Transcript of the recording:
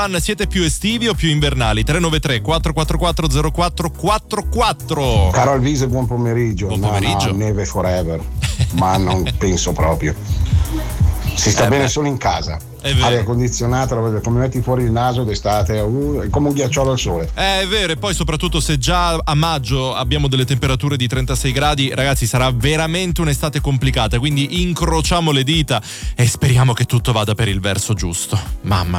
Siete più estivi o più invernali? 393 444 0444. Caro Alvise, buon pomeriggio. Buon pomeriggio. No, neve forever, ma non penso proprio. Si sta bene solo in casa. Aria condizionata, come metti fuori il naso d'estate, è come un ghiacciolo al sole. È vero, e poi soprattutto se già a maggio abbiamo delle temperature di 36 gradi, ragazzi, sarà veramente un'estate complicata, quindi incrociamo le dita e speriamo che tutto vada per il verso giusto. Mamma